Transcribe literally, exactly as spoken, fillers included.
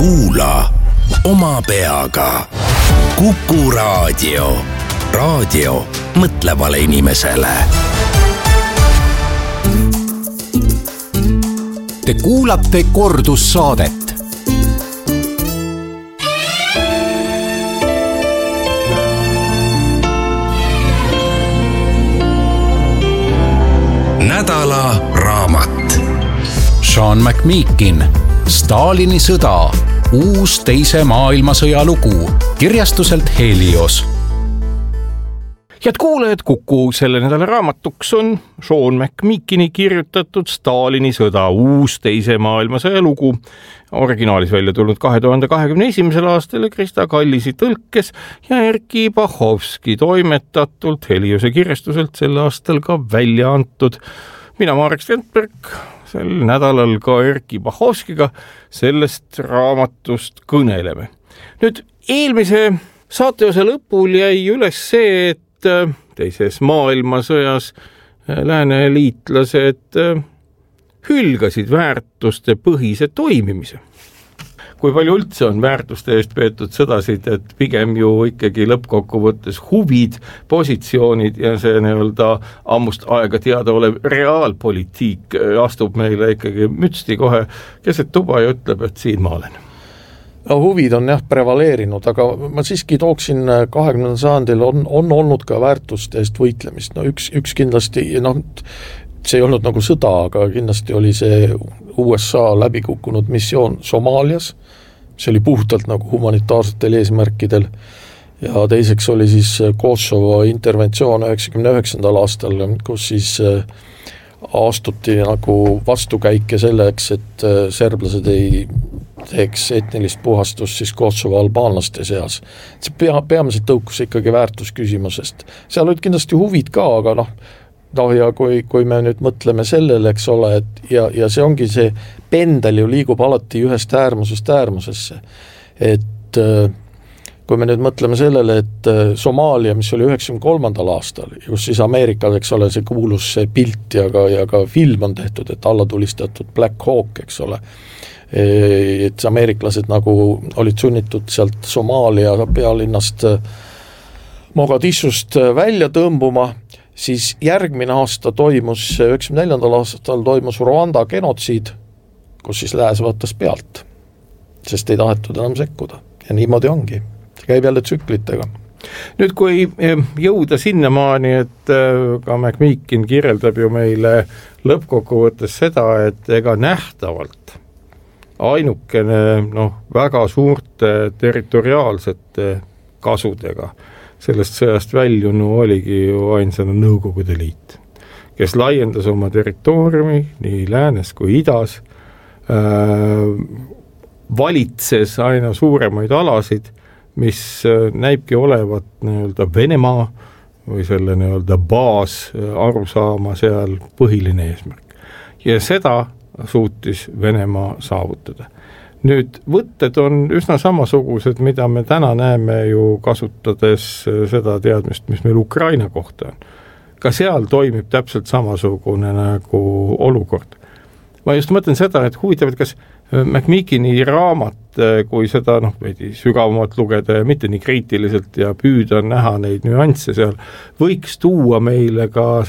Kuula oma peaga. Kuku Raadio. Raadio mõtlevale inimesele. Te kuulate kordussaadet. Nädala raamat. Sean McMeekin, Stalini sõda, uus teise maailmasõja lugu, kirjastuselt Helios. Head kuulajad, Kuku selle nädala raamatuks on Sean McMeekini kirjutatud Stalini sõda, uus teise maailmasõja lugu. Originaalis välja tulnud kahe tuhande kahekümne esimesel aastal Krista Kallisi tõlkes ja Erki Bahovski toimetatult Heliose kirjastuselt sel aastal ka välja antud. Mina Marek Strandberg, sel nädalal ka Erki Bahovskiga sellest raamatust kõneleme. Nüüd eelmise saateosa lõpul jäi üles see, et teises maailmasõjas lääneliitlased hülgasid väärtuste põhise toimimise. Kui palju üldse on väärtuste eest peetud sõdasid, et pigem ju ikkagi lõppkokkuvõttes huvid, positsioonid ja see nii-öelda ammust aega teada olev reaalpolitiik astub meile ikkagi mütsti kohe keset tuba ja ütleb, et siin ma olen. No, huvid on jah prevaleerinud, aga ma siiski tooksin kahekümnendal sajandil on, on olnud ka väärtuste eest võitlemist. No üks, üks kindlasti, no, see ei olnud nagu sõda, aga kindlasti oli see U S A läbikukkunud missioon Somaalias. See oli puhtalt nagu humanitaarsetel eesmärkidel. Ja teiseks oli siis Kosovo interventsioon üheksakümne üheksandal aastal, kus siis astuti nagu vastukäike selleks, et serblased ei teeks etnilist puhastust siis Kosovo albaanlaste seas. See pea, peamiselt tõukus ikkagi väärtusküsimusest. Seal olid kindlasti huvid ka, aga noh, no ja kui, kui me nüüd mõtleme sellele, eks ole, et ja, ja see ongi see pendel ju liigub alati ühest äärmusest äärmusesse. Et kui me nüüd mõtleme sellele, et Somaalia, mis oli üheksakümne kolmandal aastal, kus siis Ameerikal, eks ole, see kuulus see pilt ja ka, ja ka film on tehtud, et alla tulistatud Black Hawk, eks ole, et ameeriklased nagu olid sunnitud sealt Somaalia pealinnast Mogadishust välja tõmbuma, siis järgmine aasta toimus, üheksakümne neljandal aastal toimus Rwanda genotsiid, kus siis lääs võttas pealt, sest ei tahetud enam sekkuda. Ja niimoodi ongi. See käib jälle tsüklitega. Nüüd kui jõuda sinnamaani, et ka McMeekin kirjeldab ju meile lõppkokkuvõttes seda, et ega nähtavalt ainukene noh, väga suurte territoriaalsete kasudega sellest sõjast väljunu oligi ju ainsana Nõukogude Liit, kes laiendas oma territooriumi nii läänes kui idas, äh, valitses aina suuremaid alasid, mis näibki olevat nii-öelda Venemaa või selle nii-öelda baas arusaama seal põhiline eesmärk. Ja seda suutis Venemaa saavutada. Nüüd võtted on üsna samasugused, mida me täna näeme ju kasutades seda teadmist, mis meil Ukraina kohta on. Ka seal toimib täpselt samasugune nagu olukord. Ma just mõtlen seda, et huvitav, et kas McMeekini raamat, kui seda noh, veidi sügavamalt lugeda ja mitte nii kriitiliselt ja püüda näha neid nüansse seal, võiks tuua meile ka